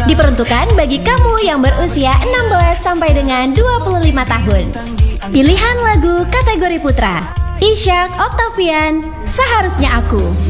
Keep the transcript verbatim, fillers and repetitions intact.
Diperuntukkan bagi kamu yang berusia enam belas sampai dengan dua puluh lima tahun. Pilihan lagu kategori putra, Ishak Octavian, Seharusnya Aku.